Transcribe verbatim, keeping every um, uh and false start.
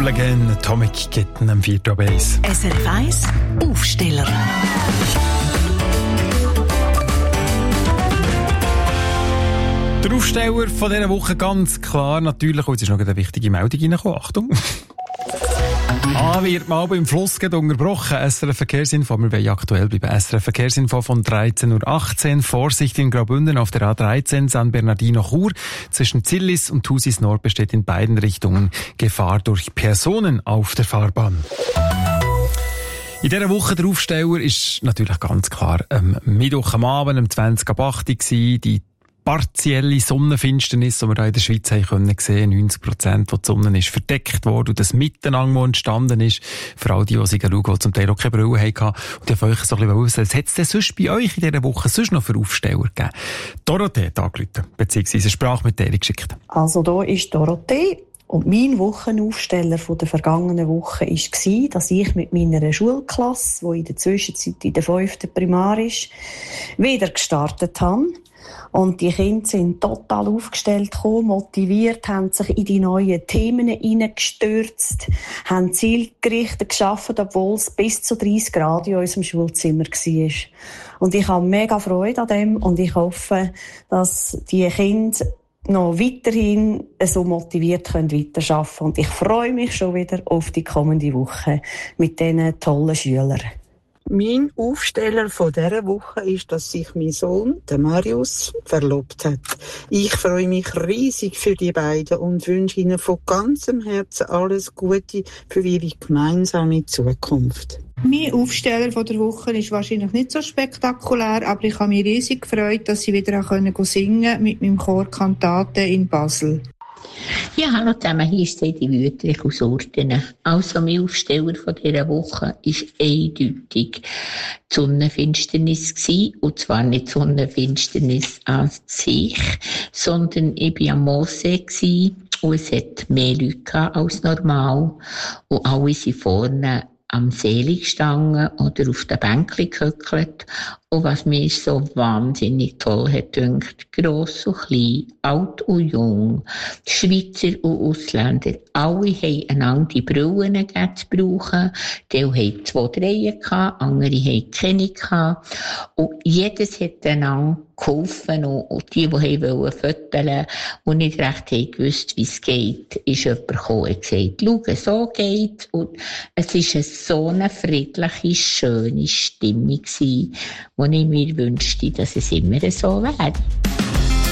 Again, Atomic Kitten am vierten Base. S R F eins Aufsteller. Der Aufsteller von dieser Woche ganz klar natürlich, und jetzt ist noch eine wichtige Meldung reingekommen. Achtung! Ah, wird mal beim Fluss unterbrochen. S R F Verkehrsinfo. Wir wollen aktuell bleiben. S R F Verkehrsinfo von dreizehn Uhr achtzehn. Vorsicht in Graubünden auf der A dreizehn San Bernardino-Chur. Zwischen Zillis und Thusis Nord besteht in beiden Richtungen Gefahr durch Personen auf der Fahrbahn. In dieser Woche der Aufsteller ist natürlich ganz klar ähm, Mittwoch am Abend um zwanzig ab acht Uhr die partielle Sonnenfinsternis, die wir hier in der Schweiz haben können sehen, neunzig Prozent, wo die Sonne ist verdeckt worden und das Miteinander, das entstanden ist, für all die, die sich schauen, die zum Teil auch keine Brille hatten. Und ich wollte euch so ein bisschen wissen, was hat es denn sonst bei euch in dieser Woche sonst noch für Aufsteller gegeben? Dorothee hat angerufen, beziehungsweise eine Sprachmitteilung geschickt. Also da ist Dorothee. Und mein Wochenaufsteller von der vergangenen Woche war, dass ich mit meiner Schulklasse, die in der Zwischenzeit in der fünften Primar ist, wieder gestartet habe. Und die Kinder sind total aufgestellt gekommen, motiviert, haben sich in die neuen Themen hineingestürzt, haben zielgerichtet gearbeitet, obwohl es bis zu dreißig Grad in unserem Schulzimmer war. Und ich habe mega Freude an dem und ich hoffe, dass die Kinder noch weiterhin so motiviert können weiterarbeiten können. Und ich freue mich schon wieder auf die kommende Woche mit diesen tollen Schülern. Mein Aufsteller von dieser Woche ist, dass sich mein Sohn, der Marius, verlobt hat. Ich freue mich riesig für die beiden und wünsche ihnen von ganzem Herzen alles Gute für ihre gemeinsame Zukunft. Mein Aufsteller von der Woche ist wahrscheinlich nicht so spektakulär, aber ich habe mich riesig gefreut, dass ich wieder singen konnte mit meinem Chor Kantate in Basel. Ja, hallo zusammen, hier ist Heidi Wüthrich aus Urten. Also, mein Aufsteller von dieser Woche war eindeutig die Sonnenfinsternis gewesen. Und zwar nicht die Sonnenfinsternis an sich, sondern ich war am Moorsee gewesen, und es hat mehr Leute als normal. Und alle sind vorne am See gestanden oder auf den Bänkchen gehöckelt. Und was mir so wahnsinnig toll hat gedacht, gross und klein, alt und jung, Schweizer und Ausländer, alle haben einander die Brillen gegeben zu brauchen. Die haben zwei, drei gehabt, andere haben keine gehabt. Und jedes hat einander geholfen. Und die, die wollten föteln und nicht recht haben gewusst, wie es geht, ist jemand gekommen und gesagt, schau, so geht's. Und es war so eine friedliche, schöne Stimmung gewesen, wo ich mir wünschte, dass es immer so wäre.